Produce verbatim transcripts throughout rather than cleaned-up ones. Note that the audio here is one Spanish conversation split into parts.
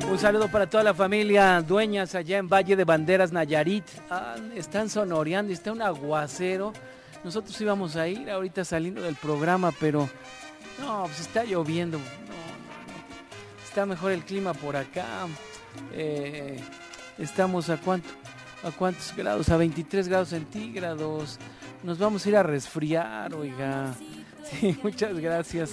Un saludo para toda la familia Dueñas allá en Valle de Banderas, Nayarit. Ah, están sonoreando y está un aguacero. Nosotros íbamos a ir ahorita saliendo del programa, pero no, pues está lloviendo. No, no, no. Está mejor el clima por acá. Eh, estamos a cuánto, a cuántos grados, a veintitrés grados centígrados. Nos vamos a ir a resfriar, oiga. Sí, muchas gracias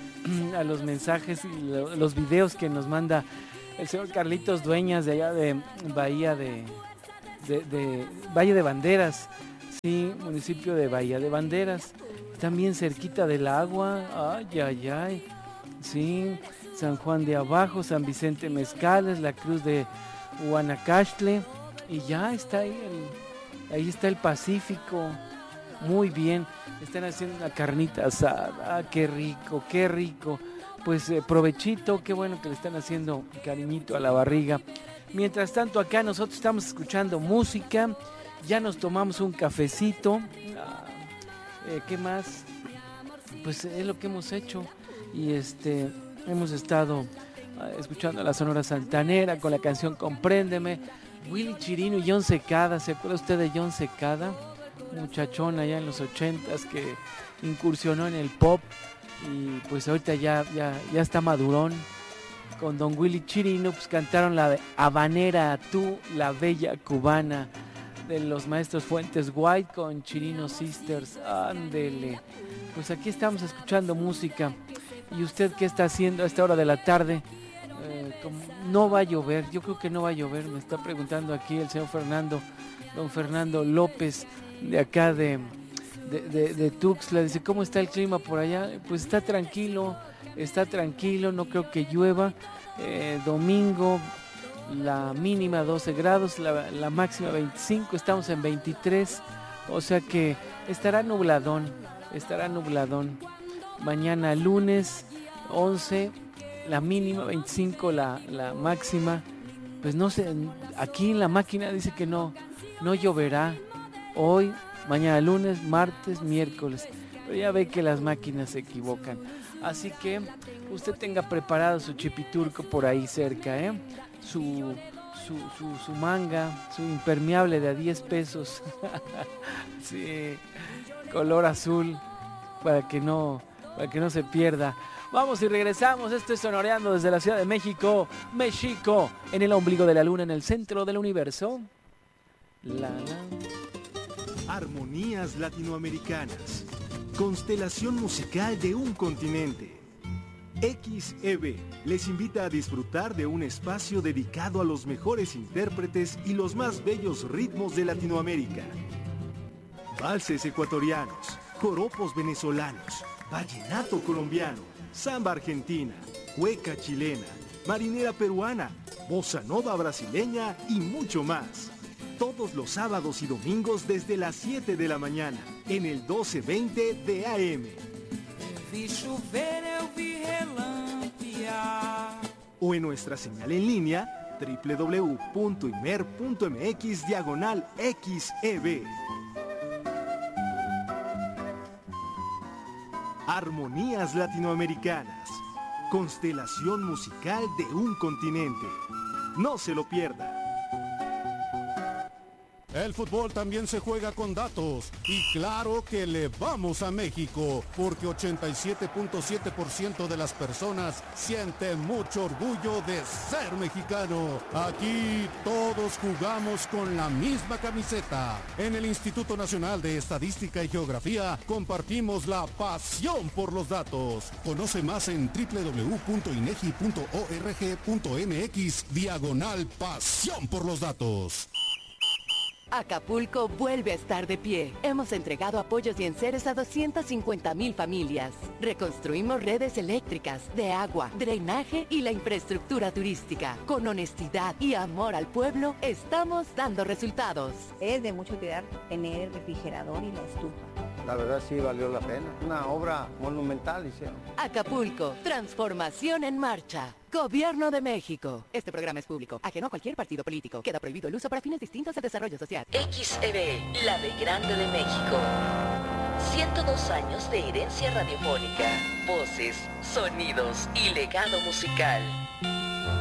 a los mensajes y los videos que nos manda el señor Carlitos Dueñas de allá de Bahía de, de, de Valle de Banderas, sí, municipio de Bahía de Banderas, también cerquita del agua, ay, ay, ay, sí, San Juan de Abajo, San Vicente Mezcales, la Cruz de Guanacaxtle, y ya está ahí, el, ahí está el Pacífico, muy bien, están haciendo una carnita asada, ah, qué rico, qué rico. Pues eh, provechito, qué bueno que le están haciendo cariñito a la barriga. Mientras tanto acá nosotros estamos escuchando música, ya nos tomamos un cafecito, ah, eh, ¿qué más? Pues es lo que hemos hecho y este hemos estado ah, escuchando a la Sonora Santanera con la canción Compréndeme, Willy Chirino y John Secada. ¿Se acuerda usted de John Secada? Muchachón allá en los ochentas que incursionó en el pop. Y pues ahorita ya, ya, ya está madurón. Con don Willy Chirino pues cantaron la de Habanera, tú, la bella cubana, de los maestros Fuentes White con Chirino Sisters. Ándele. Pues aquí estamos escuchando música. ¿Y usted qué está haciendo a esta hora de la tarde? Eh, como no va a llover, yo creo que no va a llover, me está preguntando aquí el señor Fernando, don Fernando López, de acá de... De, de, de Tuxtla, dice, ¿cómo está el clima por allá? Pues está tranquilo, está tranquilo, no creo que llueva. Eh, domingo, la mínima doce grados, la, la máxima veinticinco, estamos en veintitrés, o sea que estará nubladón, estará nubladón. Mañana lunes, once, la mínima veinticinco, la, la máxima, pues no sé, aquí en la máquina dice que no, no lloverá hoy, mañana lunes, martes, miércoles. Pero ya ve que las máquinas se equivocan. Así que usted tenga preparado su chipiturco por ahí cerca, ¿eh? Su, su, su, su manga, su impermeable de a diez pesos. Sí, color azul, para que no, para que no se pierda. Vamos y regresamos. Esto es Sonoreando desde la Ciudad de México, México, en el ombligo de la luna, en el centro del universo. La, la. Armonías latinoamericanas. Constelación musical de un continente. X E B les invita a disfrutar de un espacio dedicado a los mejores intérpretes y los más bellos ritmos de Latinoamérica. Valses ecuatorianos, joropos venezolanos, vallenato colombiano, samba argentina, cueca chilena, marinera peruana, bossa nova brasileña y mucho más. Todos los sábados y domingos desde las siete de la mañana en el doce veinte de A M. O en nuestra señal en línea doble u doble u doble u punto imer punto m x diagonal X E B. Armonías latinoamericanas. Constelación musical de un continente. No se lo pierda. El fútbol también se juega con datos y claro que le vamos a México porque ochenta y siete punto siete por ciento de las personas sienten mucho orgullo de ser mexicano. Aquí todos jugamos con la misma camiseta. En el Instituto Nacional de Estadística y Geografía compartimos la pasión por los datos. Conoce más en doble u doble u doble u punto inegi punto org punto m x diagonal pasión por los datos. Acapulco vuelve a estar de pie. Hemos entregado apoyos y enseres a doscientas cincuenta mil familias. Reconstruimos redes eléctricas, de agua, drenaje y la infraestructura turística. Con honestidad y amor al pueblo, estamos dando resultados. Es de mucha utilidad tener el refrigerador y la estufa. La verdad sí valió la pena. Una obra monumental hicieron. Acapulco, transformación en marcha. Gobierno de México. Este programa es público, ajeno a cualquier partido político. Queda prohibido el uso para fines distintos al desarrollo social. X E B, la de Grande de México. ciento dos años de herencia radiofónica, voces, sonidos y legado musical.